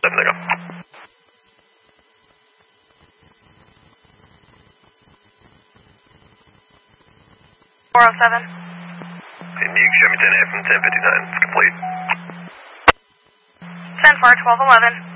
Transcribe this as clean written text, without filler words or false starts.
there you go. 407. Nuke, show me 10 from 1059. It's complete. 10-4, 1211.